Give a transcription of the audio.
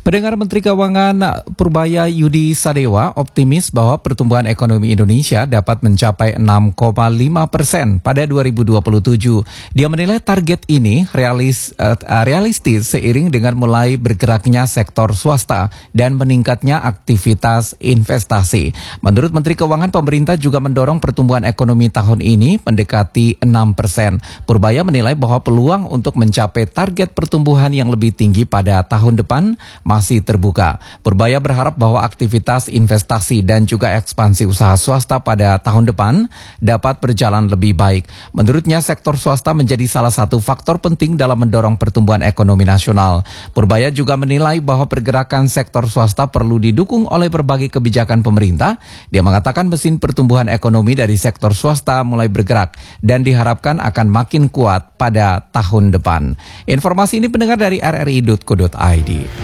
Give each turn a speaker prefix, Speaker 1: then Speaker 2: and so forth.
Speaker 1: Pendengar Menteri Keuangan Purbaya Yudi Sadewa optimis bahwa pertumbuhan ekonomi Indonesia dapat mencapai 6,5% pada 2027. Dia menilai target ini realistis seiring dengan mulai bergeraknya sektor swasta dan meningkatnya aktivitas investasi. Menurut Menteri Keuangan, pemerintah juga mendorong pertumbuhan ekonomi tahun ini mendekati 6%. Purbaya menilai bahwa peluang untuk mencapai target pertumbuhan yang lebih tinggi pada tahun depan masih terbuka. Purbaya berharap bahwa aktivitas investasi dan juga ekspansi usaha swasta pada tahun depan dapat berjalan lebih baik. Menurutnya, sektor swasta menjadi salah satu faktor penting dalam mendorong pertumbuhan ekonomi nasional. Purbaya juga menilai bahwa pergerakan sektor swasta perlu didukung oleh berbagai kebijakan pemerintah. Dia mengatakan mesin pertumbuhan ekonomi dari sektor swasta mulai bergerak dan diharapkan akan makin kuat pada tahun depan. Informasi ini pendengar dari rri.co.id.